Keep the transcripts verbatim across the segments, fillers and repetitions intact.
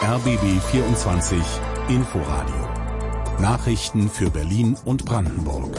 R B B vierundzwanzig Inforadio. Nachrichten für Berlin und Brandenburg.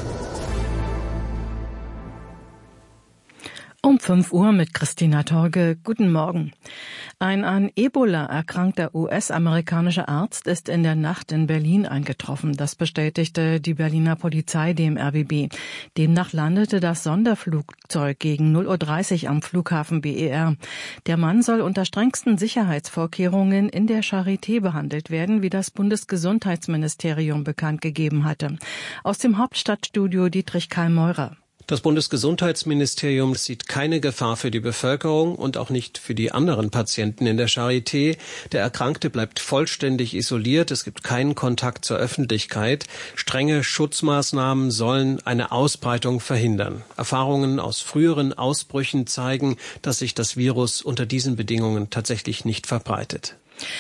Um fünf Uhr mit Christina Torge. Guten Morgen. Ein an Ebola erkrankter U S-amerikanischer Arzt ist in der Nacht in Berlin eingetroffen. Das bestätigte die Berliner Polizei dem R B B. Demnach landete das Sonderflugzeug gegen null Uhr dreißig am Flughafen B E R. Der Mann soll unter strengsten Sicherheitsvorkehrungen in der Charité behandelt werden, wie das Bundesgesundheitsministerium bekannt gegeben hatte. Aus dem Hauptstadtstudio Dietrich Karl-Meurer. Das Bundesgesundheitsministerium sieht keine Gefahr für die Bevölkerung und auch nicht für die anderen Patienten in der Charité. Der Erkrankte bleibt vollständig isoliert. Es gibt keinen Kontakt zur Öffentlichkeit. Strenge Schutzmaßnahmen sollen eine Ausbreitung verhindern. Erfahrungen aus früheren Ausbrüchen zeigen, dass sich das Virus unter diesen Bedingungen tatsächlich nicht verbreitet.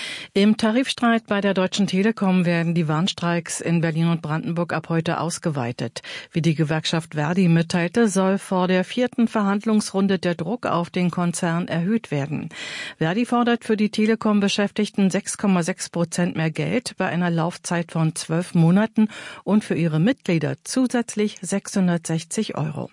Im Tarifstreit bei der Deutschen Telekom werden die Warnstreiks in Berlin und Brandenburg ab heute ausgeweitet. Wie die Gewerkschaft Verdi mitteilte, soll vor der vierten Verhandlungsrunde der Druck auf den Konzern erhöht werden. Verdi fordert für die Telekom-Beschäftigten sechs Komma sechs Prozent mehr Geld bei einer Laufzeit von zwölf Monaten und für ihre Mitglieder zusätzlich sechshundertsechzig Euro.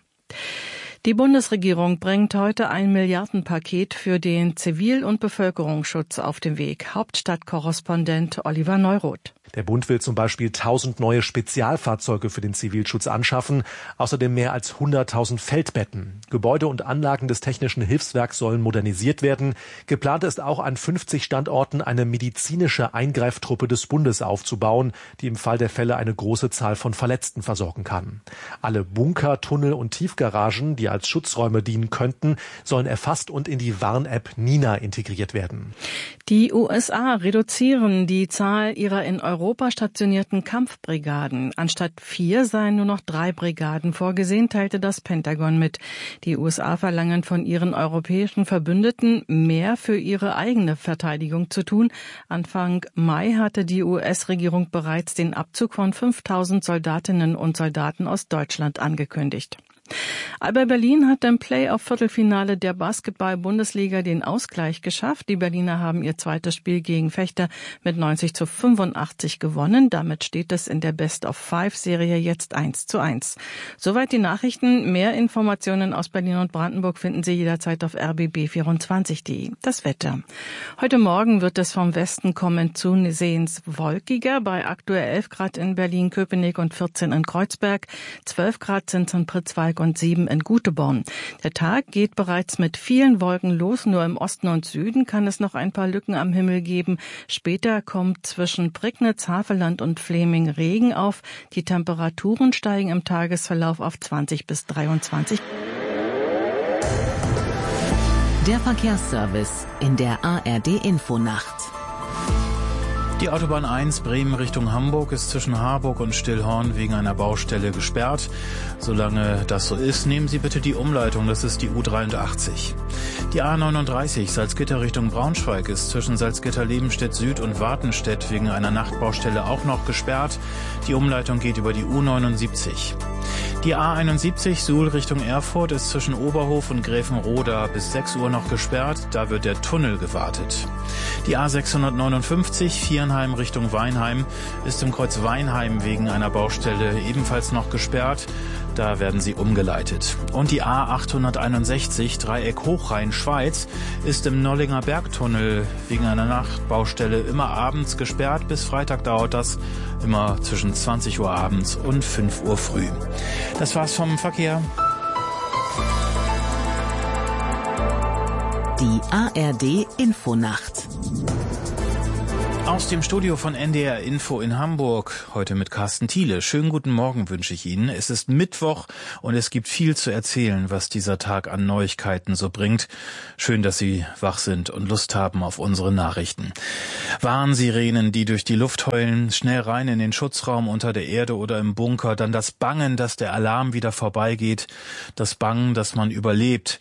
Die Bundesregierung bringt heute ein Milliardenpaket für den Zivil- und Bevölkerungsschutz auf den Weg. Hauptstadtkorrespondent Oliver Neuroth. Der Bund will zum Beispiel tausend neue Spezialfahrzeuge für den Zivilschutz anschaffen, außerdem mehr als hunderttausend Feldbetten. Gebäude und Anlagen des Technischen Hilfswerks sollen modernisiert werden. Geplant ist auch an fünfzig Standorten eine medizinische Eingreiftruppe des Bundes aufzubauen, die im Fall der Fälle eine große Zahl von Verletzten versorgen kann. Alle Bunker, Tunnel und Tiefgaragen, die als Schutzräume dienen könnten, sollen erfasst und in die Warn-App Nina integriert werden. Die U S A reduzieren die Zahl ihrer in Europa stationierten Kampfbrigaden. Anstatt vier seien nur noch drei Brigaden vorgesehen, teilte das Pentagon mit. Die U S A verlangen von ihren europäischen Verbündeten, mehr für ihre eigene Verteidigung zu tun. Anfang Mai hatte die U S-Regierung bereits den Abzug von fünftausend Soldatinnen und Soldaten aus Deutschland angekündigt. Alba Berlin hat im Playoff-Viertelfinale der Basketball-Bundesliga den Ausgleich geschafft. Die Berliner haben ihr zweites Spiel gegen Vechta mit neunzig zu fünfundachtzig gewonnen. Damit steht es in der Best-of-Five-Serie jetzt eins zu eins. Soweit die Nachrichten. Mehr Informationen aus Berlin und Brandenburg finden Sie jederzeit auf r b b vierundzwanzig punkt de. Das Wetter. Heute Morgen wird es vom Westen kommend zusehends wolkiger. Bei aktuell elf Grad in Berlin, Köpenick und vierzehn in Kreuzberg. zwölf Grad sind in Pritzwalk und sieben in Guteborn. Der Tag geht bereits mit vielen Wolken los. Nur im Osten und Süden kann es noch ein paar Lücken am Himmel geben. Später kommt zwischen Prignitz, Havelland und Fleming Regen auf. Die Temperaturen steigen im Tagesverlauf auf zwanzig bis dreiundzwanzig. Der Verkehrsservice in der A R D-Infonacht. Die Autobahn eins Bremen Richtung Hamburg ist zwischen Harburg und Stillhorn wegen einer Baustelle gesperrt. Solange das so ist, nehmen Sie bitte die Umleitung, das ist die U dreiundachtzig. Die A neununddreißig Salzgitter Richtung Braunschweig ist zwischen Salzgitter-Lebenstedt Süd und Wartenstedt wegen einer Nachtbaustelle auch noch gesperrt. Die Umleitung geht über die U neunundsiebzig. Die A einundsiebzig Suhl Richtung Erfurt ist zwischen Oberhof und Gräfenroda bis sechs Uhr noch gesperrt, da wird der Tunnel gewartet. Die A sechshundertneunundfünfzig Viernheim Richtung Weinheim ist im Kreuz Weinheim wegen einer Baustelle ebenfalls noch gesperrt, da werden sie umgeleitet. Und die A achthunderteinundsechzig Dreieck Hochrhein-Schweiz ist im Nollinger Bergtunnel wegen einer Nachtbaustelle immer abends gesperrt. Bis Freitag dauert das immer zwischen zwanzig Uhr abends und fünf Uhr früh. Das war's vom Verkehr. Die A R D-Infonacht. Aus dem Studio von N D R Info in Hamburg, heute mit Carsten Thiele. Schönen guten Morgen wünsche ich Ihnen. Es ist Mittwoch und es gibt viel zu erzählen, was dieser Tag an Neuigkeiten so bringt. Schön, dass Sie wach sind und Lust haben auf unsere Nachrichten. Warnsirenen, die durch die Luft heulen, schnell rein in den Schutzraum unter der Erde oder im Bunker, dann das Bangen, dass der Alarm wieder vorbeigeht, das Bangen, dass man überlebt.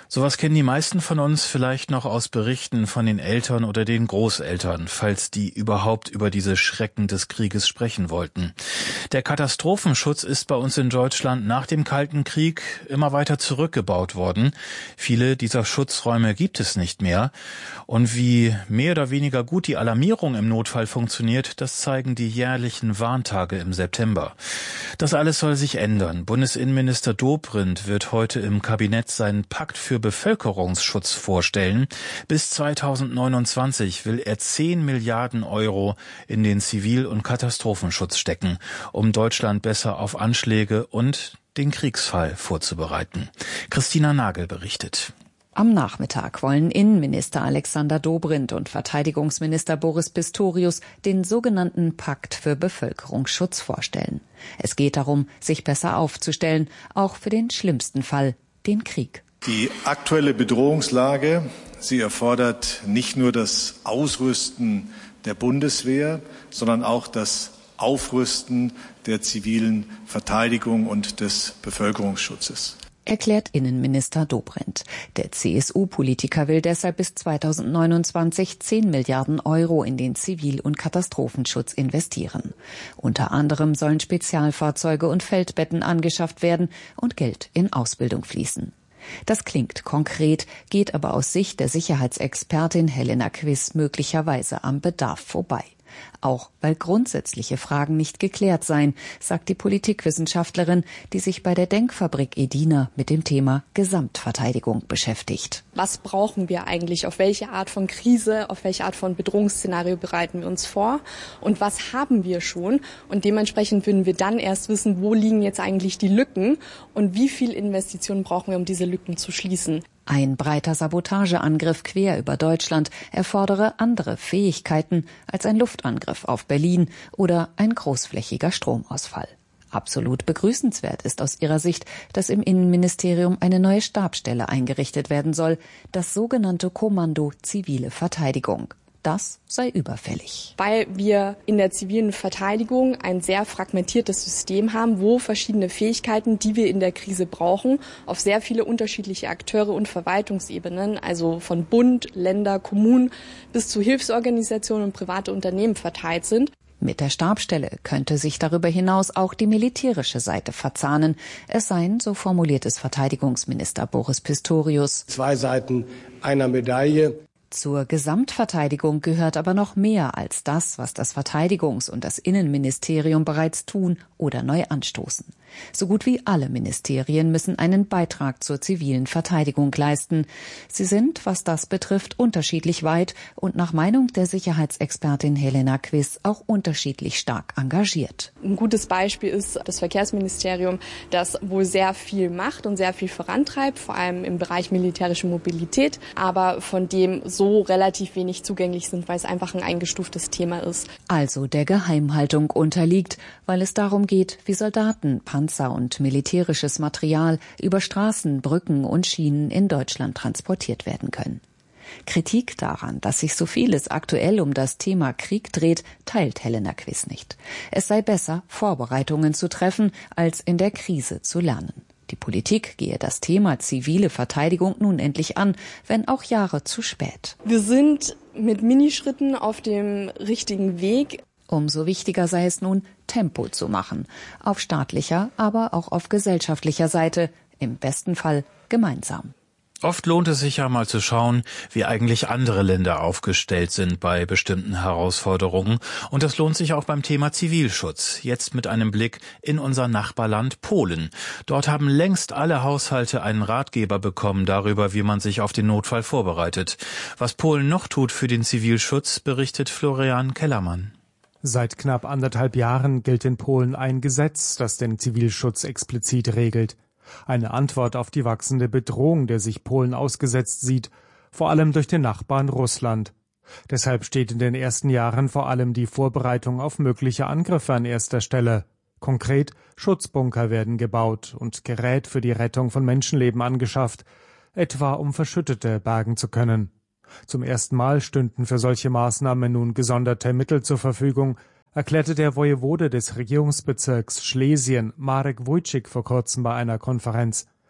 Sowas kennen die meisten von uns vielleicht noch aus Berichten von den Eltern oder den Großeltern, falls die überhaupt über diese Schrecken des Krieges sprechen wollten. Der Katastrophenschutz ist bei uns in Deutschland nach dem Kalten Krieg immer weiter zurückgebaut worden. Viele dieser Schutzräume gibt es nicht mehr. Und wie mehr oder weniger gut die Alarmierung im Notfall funktioniert, das zeigen die jährlichen Warntage im September. Das alles soll sich ändern. Bundesinnenminister Dobrindt wird heute im Kabinett seinen Pakt für Bevölkerungsschutz vorstellen. Bis zweitausendneunundzwanzig will er zehn Milliarden Euro in den Zivil- und Katastrophenschutz stecken, um Deutschland besser auf Anschläge und den Kriegsfall vorzubereiten. Christina Nagel berichtet. Am Nachmittag wollen Innenminister Alexander Dobrindt und Verteidigungsminister Boris Pistorius den sogenannten Pakt für Bevölkerungsschutz vorstellen. Es geht darum, sich besser aufzustellen, auch für den schlimmsten Fall, den Krieg. Die aktuelle Bedrohungslage, sie erfordert nicht nur das Ausrüsten der Bundeswehr, sondern auch das Aufrüsten der zivilen Verteidigung und des Bevölkerungsschutzes. Erklärt Innenminister Dobrindt. Der C S U-Politiker will deshalb bis zweitausendneunundzwanzig zehn Milliarden Euro in den Zivil- und Katastrophenschutz investieren. Unter anderem sollen Spezialfahrzeuge und Feldbetten angeschafft werden und Geld in Ausbildung fließen. Das klingt konkret, geht aber aus Sicht der Sicherheitsexpertin Helena Quiss möglicherweise am Bedarf vorbei. Auch weil grundsätzliche Fragen nicht geklärt seien, sagt die Politikwissenschaftlerin, die sich bei der Denkfabrik Edina mit dem Thema Gesamtverteidigung beschäftigt. Was brauchen wir eigentlich? Auf welche Art von Krise, auf welche Art von Bedrohungsszenario bereiten wir uns vor? Und was haben wir schon? Und dementsprechend würden wir dann erst wissen, wo liegen jetzt eigentlich die Lücken und wie viel Investitionen brauchen wir, um diese Lücken zu schließen. Ein breiter Sabotageangriff quer über Deutschland erfordere andere Fähigkeiten als ein Luftangriff auf Berlin oder ein großflächiger Stromausfall. Absolut begrüßenswert ist aus ihrer Sicht, dass im Innenministerium eine neue Stabsstelle eingerichtet werden soll, das sogenannte Kommando Zivile Verteidigung. Das sei überfällig. Weil wir in der zivilen Verteidigung ein sehr fragmentiertes System haben, wo verschiedene Fähigkeiten, die wir in der Krise brauchen, auf sehr viele unterschiedliche Akteure und Verwaltungsebenen, also von Bund, Länder, Kommunen bis zu Hilfsorganisationen und private Unternehmen verteilt sind. Mit der Stabsstelle könnte sich darüber hinaus auch die militärische Seite verzahnen. Es seien, so formuliert es Verteidigungsminister Boris Pistorius, zwei Seiten einer Medaille. Zur Gesamtverteidigung gehört aber noch mehr als das, was das Verteidigungs- und das Innenministerium bereits tun oder neu anstoßen. So gut wie alle Ministerien müssen einen Beitrag zur zivilen Verteidigung leisten. Sie sind, was das betrifft, unterschiedlich weit und nach Meinung der Sicherheitsexpertin Helena Quiss auch unterschiedlich stark engagiert. Ein gutes Beispiel ist das Verkehrsministerium, das wohl sehr viel macht und sehr viel vorantreibt, vor allem im Bereich militärische Mobilität, aber von dem so relativ wenig zugänglich sind, weil es einfach ein eingestuftes Thema ist. Also der Geheimhaltung unterliegt, weil es darum geht, wie Soldaten, Panzer und militärisches Material über Straßen, Brücken und Schienen in Deutschland transportiert werden können. Kritik daran, dass sich so vieles aktuell um das Thema Krieg dreht, teilt Helena Quiss nicht. Es sei besser, Vorbereitungen zu treffen, als in der Krise zu lernen. Die Politik gehe das Thema zivile Verteidigung nun endlich an, wenn auch Jahre zu spät. Wir sind mit Minischritten auf dem richtigen Weg. Umso wichtiger sei es nun, Tempo zu machen. Auf staatlicher, aber auch auf gesellschaftlicher Seite. Im besten Fall gemeinsam. Oft lohnt es sich ja mal zu schauen, wie eigentlich andere Länder aufgestellt sind bei bestimmten Herausforderungen. Und das lohnt sich auch beim Thema Zivilschutz. Jetzt mit einem Blick in unser Nachbarland Polen. Dort haben längst alle Haushalte einen Ratgeber bekommen darüber, wie man sich auf den Notfall vorbereitet. Was Polen noch tut für den Zivilschutz, berichtet Florian Kellermann. Seit knapp anderthalb Jahren gilt in Polen ein Gesetz, das den Zivilschutz explizit regelt. Eine Antwort auf die wachsende Bedrohung, der sich Polen ausgesetzt sieht, vor allem durch den Nachbarn Russland. Deshalb steht in den ersten Jahren vor allem die Vorbereitung auf mögliche Angriffe an erster Stelle. Konkret, Schutzbunker werden gebaut und Gerät für die Rettung von Menschenleben angeschafft, etwa um Verschüttete bergen zu können. Zum ersten Mal stünden für solche Maßnahmen nun gesonderte Mittel zur Verfügung, erklärte der Wojewode des Regierungsbezirks Schlesien, Marek Wójcik, vor kurzem bei einer Konferenz.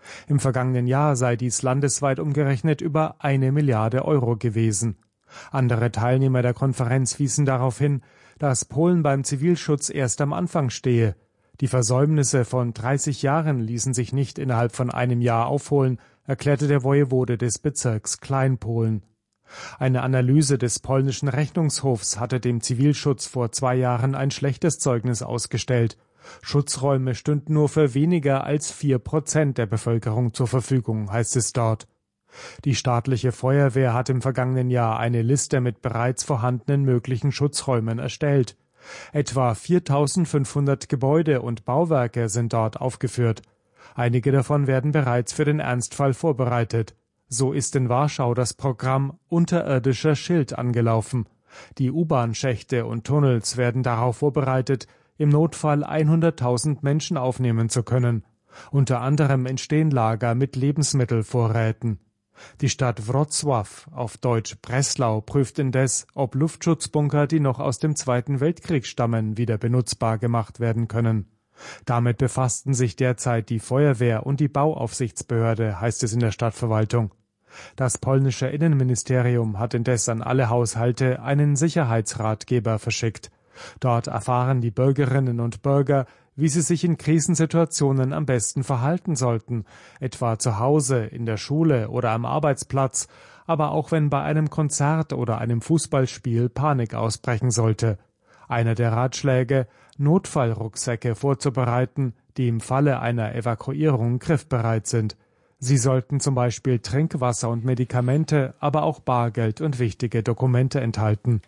Im vergangenen Jahr sei dies landesweit umgerechnet über eine Milliarde Euro gewesen. Andere Teilnehmer der Konferenz wiesen darauf hin, dass Polen beim Zivilschutz erst am Anfang stehe. Die Versäumnisse von dreißig Jahren ließen sich nicht innerhalb von einem Jahr aufholen, erklärte der Wojewode des Bezirks Kleinpolen. Eine Analyse des polnischen Rechnungshofs hatte dem Zivilschutz vor zwei Jahren ein schlechtes Zeugnis ausgestellt. Schutzräume stünden nur für weniger als vier Prozent der Bevölkerung zur Verfügung, heißt es dort. Die staatliche Feuerwehr hat im vergangenen Jahr eine Liste mit bereits vorhandenen möglichen Schutzräumen erstellt. Etwa viertausendfünfhundert Gebäude und Bauwerke sind dort aufgeführt. Einige davon werden bereits für den Ernstfall vorbereitet. So ist in Warschau das Programm Unterirdischer Schild angelaufen. Die U-Bahn-Schächte und Tunnels werden darauf vorbereitet, im Notfall hunderttausend Menschen aufnehmen zu können. Unter anderem entstehen Lager mit Lebensmittelvorräten. Die Stadt Wrocław, auf Deutsch Breslau, prüft indes, ob Luftschutzbunker, die noch aus dem Zweiten Weltkrieg stammen, wieder benutzbar gemacht werden können. Damit befassten sich derzeit die Feuerwehr und die Bauaufsichtsbehörde, heißt es in der Stadtverwaltung. Das polnische Innenministerium hat indes an alle Haushalte einen Sicherheitsratgeber verschickt. Dort erfahren die Bürgerinnen und Bürger, wie sie sich in Krisensituationen am besten verhalten sollten, etwa zu Hause, in der Schule oder am Arbeitsplatz, aber auch wenn bei einem Konzert oder einem Fußballspiel Panik ausbrechen sollte. Einer der Ratschläge, Notfallrucksäcke vorzubereiten, die im Falle einer Evakuierung griffbereit sind. Sie sollten zum Beispiel Trinkwasser und Medikamente, aber auch Bargeld und wichtige Dokumente enthalten.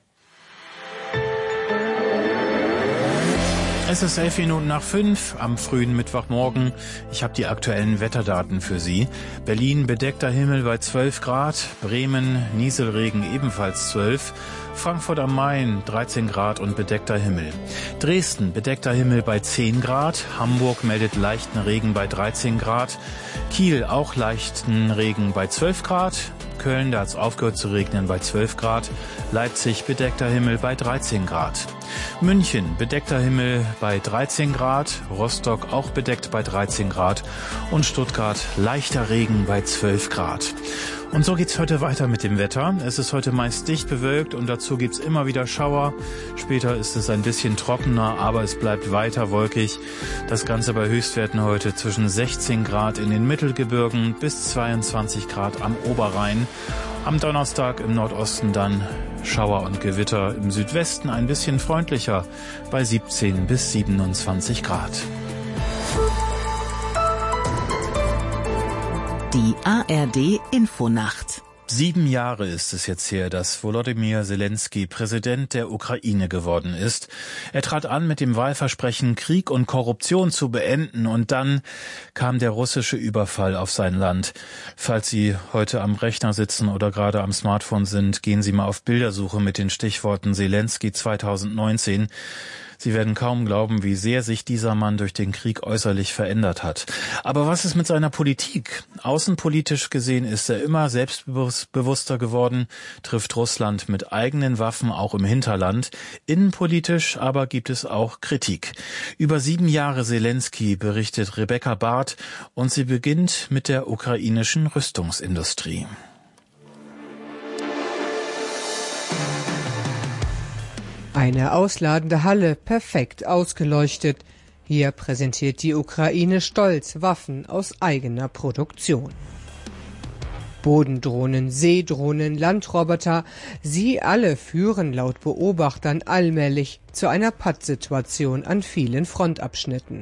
Es ist elf Minuten nach fünf am frühen Mittwochmorgen. Ich habe die aktuellen Wetterdaten für Sie. Berlin bedeckter Himmel bei zwölf Grad, Bremen Nieselregen ebenfalls zwölf, Frankfurt am Main dreizehn Grad und bedeckter Himmel. Dresden bedeckter Himmel bei zehn Grad, Hamburg meldet leichten Regen bei dreizehn Grad, Kiel auch leichten Regen bei zwölf Grad, Köln, da hat es aufgehört zu regnen, bei zwölf Grad, Leipzig bedeckter Himmel bei dreizehn Grad. München bedeckter Himmel bei dreizehn Grad, Rostock auch bedeckt bei dreizehn Grad und Stuttgart leichter Regen bei zwölf Grad. Und so geht's heute weiter mit dem Wetter. Es ist heute meist dicht bewölkt und dazu gibt's immer wieder Schauer. Später ist es ein bisschen trockener, aber es bleibt weiter wolkig. Das Ganze bei Höchstwerten heute zwischen sechzehn Grad in den Mittelgebirgen bis zweiundzwanzig Grad am Oberrhein. Am Donnerstag im Nordosten dann Schauer und Gewitter, im Südwesten ein bisschen freundlicher bei siebzehn bis siebenundzwanzig Grad. Die A R D Infonacht. Sieben Jahre ist es jetzt her, dass Volodymyr Zelensky Präsident der Ukraine geworden ist. Er trat an mit dem Wahlversprechen, Krieg und Korruption zu beenden, und dann kam der russische Überfall auf sein Land. Falls Sie heute am Rechner sitzen oder gerade am Smartphone sind, gehen Sie mal auf Bildersuche mit den Stichworten Zelensky zweitausendneunzehn. Sie werden kaum glauben, wie sehr sich dieser Mann durch den Krieg äußerlich verändert hat. Aber was ist mit seiner Politik? Außenpolitisch gesehen ist er immer selbstbewusster geworden, trifft Russland mit eigenen Waffen auch im Hinterland. Innenpolitisch aber gibt es auch Kritik. Über sieben Jahre Zelensky berichtet Rebecca Barth, und sie beginnt mit der ukrainischen Rüstungsindustrie. Eine ausladende Halle, perfekt ausgeleuchtet. Hier präsentiert die Ukraine stolz Waffen aus eigener Produktion. Bodendrohnen, Seedrohnen, Landroboter, sie alle führen laut Beobachtern allmählich zu einer Pattsituation an vielen Frontabschnitten.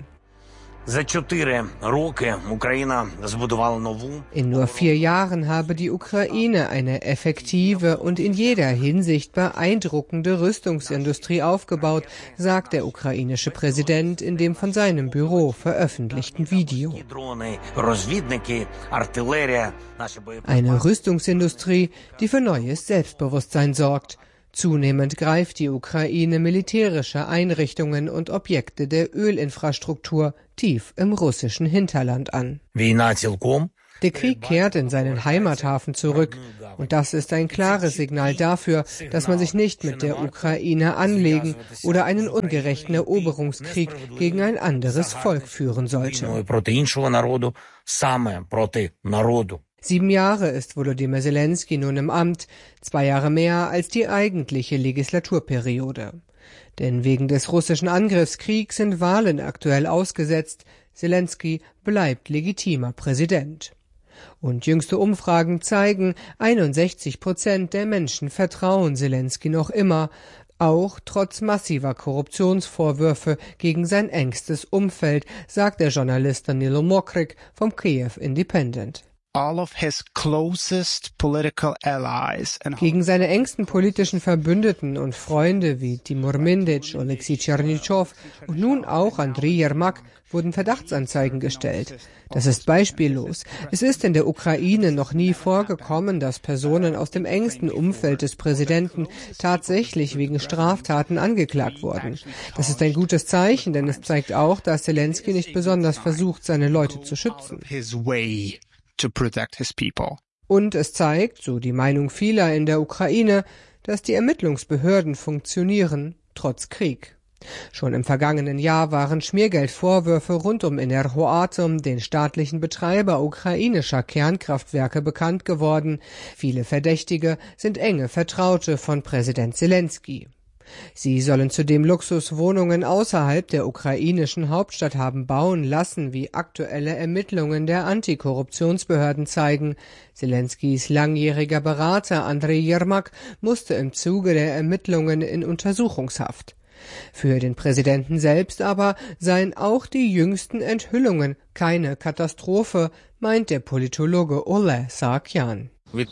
In nur vier Jahren habe die Ukraine eine effektive und in jeder Hinsicht beeindruckende Rüstungsindustrie aufgebaut, sagt der ukrainische Präsident in dem von seinem Büro veröffentlichten Video. Eine Rüstungsindustrie, die für neues Selbstbewusstsein sorgt. Zunehmend greift die Ukraine militärische Einrichtungen und Objekte der Ölinfrastruktur tief im russischen Hinterland an. Der Krieg kehrt in seinen Heimathafen zurück. Und das ist ein klares Signal dafür, dass man sich nicht mit der Ukraine anlegen oder einen ungerechten Eroberungskrieg gegen ein anderes Volk führen sollte. Sieben Jahre ist Volodymyr Zelensky nun im Amt, zwei Jahre mehr als die eigentliche Legislaturperiode. Denn wegen des russischen Angriffskriegs sind Wahlen aktuell ausgesetzt. Zelensky bleibt legitimer Präsident. Und jüngste Umfragen zeigen, einundsechzig Prozent der Menschen vertrauen Zelensky noch immer, auch trotz massiver Korruptionsvorwürfe gegen sein engstes Umfeld, sagt der Journalist Danilo Mokryk vom Kiev Independent. All of his closest political allies and Gegen seine engsten politischen Verbündeten und Freunde wie Timur Mindic, Oleksiy Tschernyschow und nun auch Andriy Yermak wurden Verdachtsanzeigen gestellt. Das ist beispiellos. Es ist in der Ukraine noch nie vorgekommen, dass Personen aus dem engsten Umfeld des Präsidenten tatsächlich wegen Straftaten angeklagt wurden. Das ist ein gutes Zeichen, denn es zeigt auch, dass Zelensky nicht besonders versucht, seine Leute zu schützen. to protect his people. Und es zeigt, so die Meinung vieler in der Ukraine, dass die Ermittlungsbehörden funktionieren, trotz Krieg. Schon im vergangenen Jahr waren Schmiergeldvorwürfe rund um Enerhoatom, den staatlichen Betreiber ukrainischer Kernkraftwerke, bekannt geworden. Viele Verdächtige sind enge Vertraute von Präsident Zelensky. Sie sollen zudem Luxuswohnungen außerhalb der ukrainischen Hauptstadt haben bauen lassen, wie aktuelle Ermittlungen der Antikorruptionsbehörden zeigen. Zelenskys langjähriger Berater Andriy Yermak musste im Zuge der Ermittlungen in Untersuchungshaft. Für den Präsidenten selbst aber seien auch die jüngsten Enthüllungen keine Katastrophe, meint der Politologe Ole Sarkyan. Es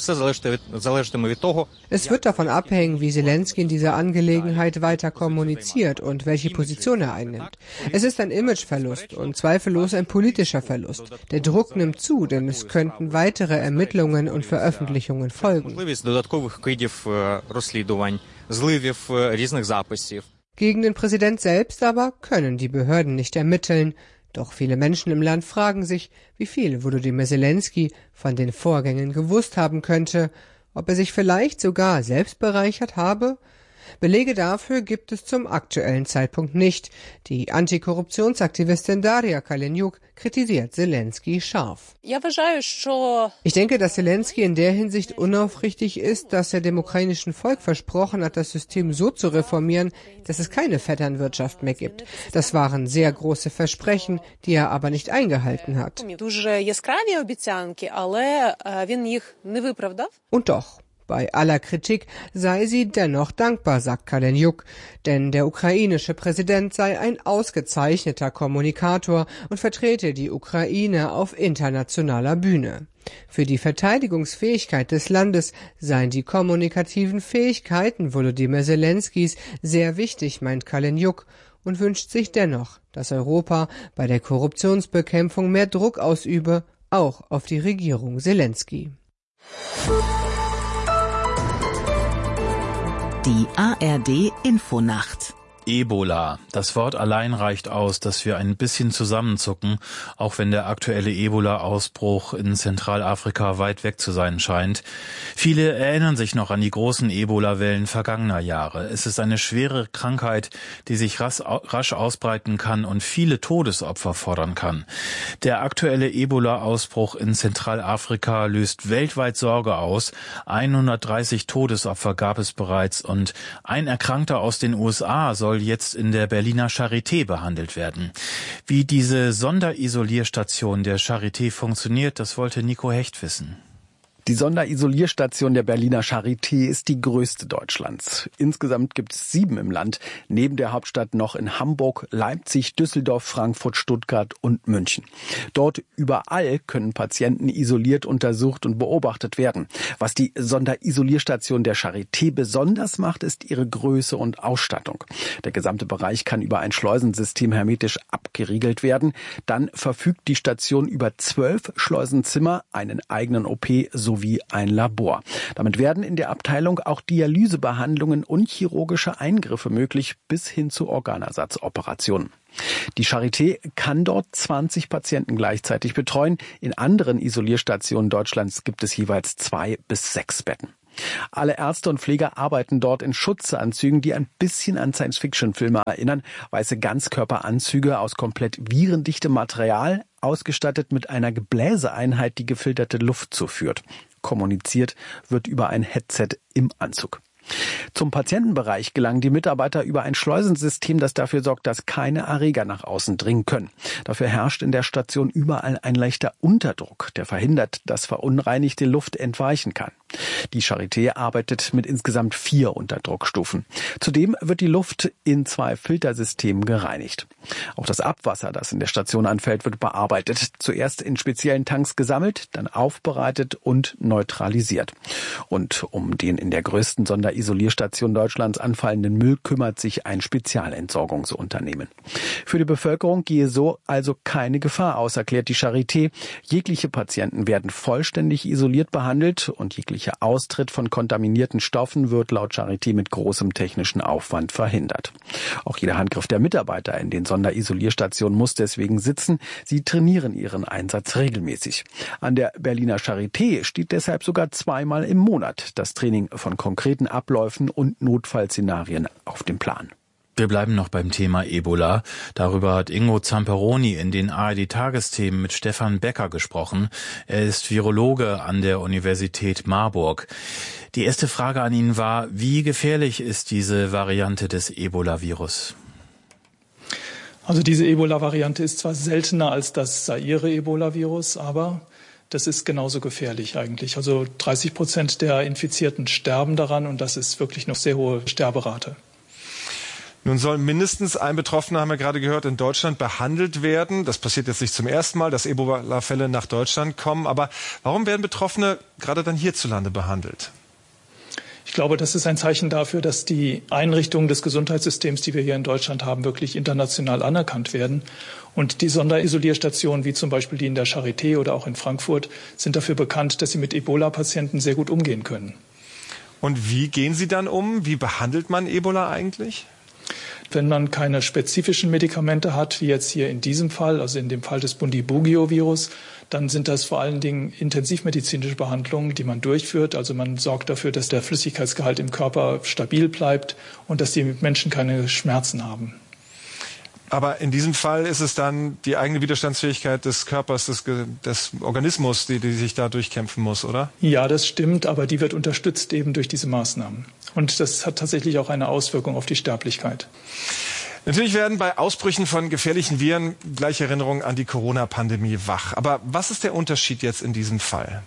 wird davon abhängen, wie Zelensky in dieser Angelegenheit weiter kommuniziert und welche Position er einnimmt. Es ist ein Imageverlust und zweifellos ein politischer Verlust. Der Druck nimmt zu, denn es könnten weitere Ermittlungen und Veröffentlichungen folgen. Gegen den Präsident selbst aber können die Behörden nicht ermitteln. Doch viele Menschen im Land fragen sich, wie viel Volodymyr Zelensky von den Vorgängen gewusst haben könnte, ob er sich vielleicht sogar selbst bereichert habe. Belege dafür gibt es zum aktuellen Zeitpunkt nicht. Die Antikorruptionsaktivistin Daria Kaleniuk kritisiert Zelensky scharf. Ich denke, dass Zelensky in der Hinsicht unaufrichtig ist, dass er dem ukrainischen Volk versprochen hat, das System so zu reformieren, dass es keine Vetternwirtschaft mehr gibt. Das waren sehr große Versprechen, die er aber nicht eingehalten hat. Und doch. Bei aller Kritik sei sie dennoch dankbar, sagt Kaleniuk, denn der ukrainische Präsident sei ein ausgezeichneter Kommunikator und vertrete die Ukraine auf internationaler Bühne. Für die Verteidigungsfähigkeit des Landes seien die kommunikativen Fähigkeiten Volodymyr Zelenskys sehr wichtig, meint Kaleniuk, und wünscht sich dennoch, dass Europa bei der Korruptionsbekämpfung mehr Druck ausübe, auch auf die Regierung Zelensky. Die A R D Infonacht. Ebola. Das Wort allein reicht aus, dass wir ein bisschen zusammenzucken, auch wenn der aktuelle Ebola-Ausbruch in Zentralafrika weit weg zu sein scheint. Viele erinnern sich noch an die großen Ebola-Wellen vergangener Jahre. Es ist eine schwere Krankheit, die sich rasch, rasch ausbreiten kann und viele Todesopfer fordern kann. Der aktuelle Ebola-Ausbruch in Zentralafrika löst weltweit Sorge aus. hundertdreißig Todesopfer gab es bereits und ein Erkrankter aus den U S A soll jetzt in der Berliner Charité behandelt werden. Wie diese Sonderisolierstation der Charité funktioniert, das wollte Nico Hecht wissen. Die Sonderisolierstation der Berliner Charité ist die größte Deutschlands. Insgesamt gibt es sieben im Land, neben der Hauptstadt noch in Hamburg, Leipzig, Düsseldorf, Frankfurt, Stuttgart und München. Dort überall können Patienten isoliert untersucht und beobachtet werden. Was die Sonderisolierstation der Charité besonders macht, ist ihre Größe und Ausstattung. Der gesamte Bereich kann über ein Schleusensystem hermetisch abgeriegelt werden. Dann verfügt die Station über zwölf Schleusenzimmer, einen eigenen O P sowie sowie ein Labor. Damit werden in der Abteilung auch Dialysebehandlungen und chirurgische Eingriffe möglich bis hin zu Organersatzoperationen. Die Charité kann dort zwanzig Patienten gleichzeitig betreuen. In anderen Isolierstationen Deutschlands gibt es jeweils zwei bis sechs Betten. Alle Ärzte und Pfleger arbeiten dort in Schutzanzügen, die ein bisschen an Science-Fiction-Filme erinnern. Weiße Ganzkörperanzüge aus komplett virendichtem Material, ausgestattet mit einer Gebläseeinheit, die gefilterte Luft zuführt. Kommuniziert wird über ein Headset im Anzug. Zum Patientenbereich gelangen die Mitarbeiter über ein Schleusensystem, das dafür sorgt, dass keine Erreger nach außen dringen können. Dafür herrscht in der Station überall ein leichter Unterdruck, der verhindert, dass verunreinigte Luft entweichen kann. Die Charité arbeitet mit insgesamt vier Unterdruckstufen. Zudem wird die Luft in zwei Filtersystemen gereinigt. Auch das Abwasser, das in der Station anfällt, wird bearbeitet. Zuerst in speziellen Tanks gesammelt, dann aufbereitet und neutralisiert. Und um den in der größten Sonderisolierstation Deutschlands anfallenden Müll kümmert sich ein Spezialentsorgungsunternehmen. Für die Bevölkerung gehe so also keine Gefahr aus, erklärt die Charité. Jegliche Patienten werden vollständig isoliert behandelt und jegliche Austritt von kontaminierten Stoffen wird laut Charité mit großem technischen Aufwand verhindert. Auch jeder Handgriff der Mitarbeiter in den Sonderisolierstationen muss deswegen sitzen. Sie trainieren ihren Einsatz regelmäßig. An der Berliner Charité steht deshalb sogar zweimal im Monat das Training von konkreten Abläufen und Notfallszenarien auf dem Plan. Wir bleiben noch beim Thema Ebola. Darüber hat Ingo Zamperoni in den A R D-Tagesthemen mit Stefan Becker gesprochen. Er ist Virologe an der Universität Marburg. Die erste Frage an ihn war, wie gefährlich ist diese Variante des Ebola-Virus? Also diese Ebola-Variante ist zwar seltener als das Zaire-Ebola-Virus, aber das ist genauso gefährlich eigentlich. Also dreißig Prozent der Infizierten sterben daran und das ist wirklich noch sehr hohe Sterberate. Nun soll mindestens ein Betroffener, haben wir gerade gehört, in Deutschland behandelt werden. Das passiert jetzt nicht zum ersten Mal, dass Ebola-Fälle nach Deutschland kommen. Aber warum werden Betroffene gerade dann hierzulande behandelt? Ich glaube, das ist ein Zeichen dafür, dass die Einrichtungen des Gesundheitssystems, die wir hier in Deutschland haben, wirklich international anerkannt werden. Und die Sonderisolierstationen, wie zum Beispiel die in der Charité oder auch in Frankfurt, sind dafür bekannt, dass sie mit Ebola-Patienten sehr gut umgehen können. Und wie gehen Sie dann um? Wie behandelt man Ebola eigentlich? Wenn man keine spezifischen Medikamente hat, wie jetzt hier in diesem Fall, also in dem Fall des Bundibugyo-Virus, dann sind das vor allen Dingen intensivmedizinische Behandlungen, die man durchführt. Also man sorgt dafür, dass der Flüssigkeitsgehalt im Körper stabil bleibt und dass die Menschen keine Schmerzen haben. Aber in diesem Fall ist es dann die eigene Widerstandsfähigkeit des Körpers, des, des Organismus, die, die sich da durchkämpfen muss, oder? Ja, das stimmt, aber die wird unterstützt eben durch diese Maßnahmen. Und das hat tatsächlich auch eine Auswirkung auf die Sterblichkeit. Natürlich werden bei Ausbrüchen von gefährlichen Viren gleich Erinnerungen an die Corona-Pandemie wach. Aber was ist der Unterschied jetzt in diesem Fall?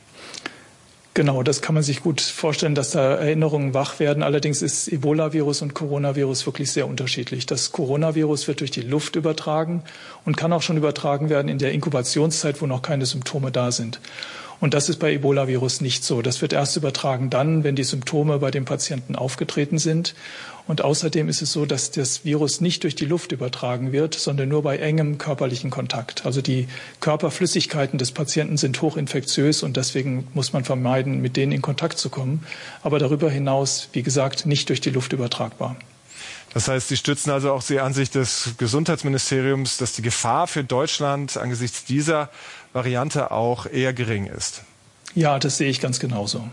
Genau, das kann man sich gut vorstellen, dass da Erinnerungen wach werden. Allerdings ist Ebola-Virus und Coronavirus wirklich sehr unterschiedlich. Das Coronavirus wird durch die Luft übertragen und kann auch schon übertragen werden in der Inkubationszeit, wo noch keine Symptome da sind. Und das ist bei Ebola-Virus nicht so. Das wird erst übertragen dann, wenn die Symptome bei dem Patienten aufgetreten sind. Und außerdem ist es so, dass das Virus nicht durch die Luft übertragen wird, sondern nur bei engem körperlichen Kontakt. Also die Körperflüssigkeiten des Patienten sind hochinfektiös und deswegen muss man vermeiden, mit denen in Kontakt zu kommen. Aber darüber hinaus, wie gesagt, nicht durch die Luft übertragbar. Das heißt, Sie stützen also auch die Ansicht des Gesundheitsministeriums, dass die Gefahr für Deutschland angesichts dieser Variante auch eher gering ist. Ja, das sehe ich ganz genauso.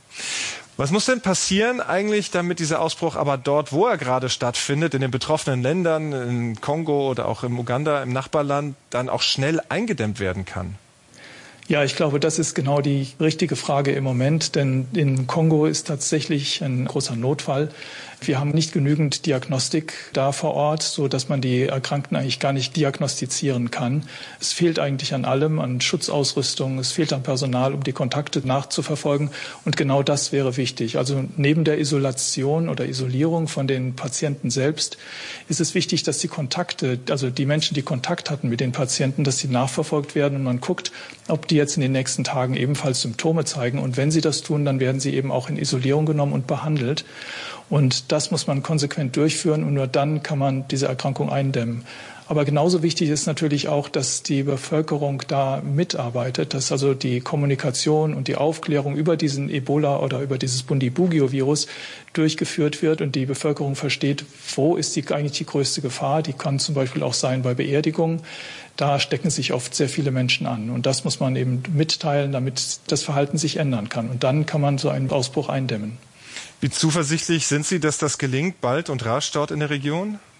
Was muss denn passieren eigentlich, damit dieser Ausbruch aber dort, wo er gerade stattfindet, in den betroffenen Ländern, in Kongo oder auch im Uganda, im Nachbarland, dann auch schnell eingedämmt werden kann? Ja, ich glaube, das ist genau die richtige Frage im Moment, denn in Kongo ist tatsächlich ein großer Notfall. Wir haben nicht genügend Diagnostik da vor Ort, so dass man die Erkrankten eigentlich gar nicht diagnostizieren kann. Es fehlt eigentlich an allem, an Schutzausrüstung, es fehlt an Personal, um die Kontakte nachzuverfolgen. Und genau das wäre wichtig. Also neben der Isolation oder Isolierung von den Patienten selbst ist es wichtig, dass die Kontakte, also die Menschen, die Kontakt hatten mit den Patienten, dass sie nachverfolgt werden und man guckt, ob die jetzt in den nächsten Tagen ebenfalls Symptome zeigen. Und wenn sie das tun, dann werden sie eben auch in Isolierung genommen und behandelt. Und das muss man konsequent durchführen und nur dann kann man diese Erkrankung eindämmen. Aber genauso wichtig ist natürlich auch, dass die Bevölkerung da mitarbeitet, dass also die Kommunikation und die Aufklärung über diesen Ebola oder über dieses Bundibugyo-Virus durchgeführt wird und die Bevölkerung versteht, wo ist die, eigentlich die größte Gefahr. Die kann zum Beispiel auch sein bei Beerdigungen. Da stecken sich oft sehr viele Menschen an. Und das muss man eben mitteilen, damit das Verhalten sich ändern kann. Und dann kann man so einen Ausbruch eindämmen. Wie zuversichtlich sind Sie, dass das gelingt, bald und rasch dort in der Region?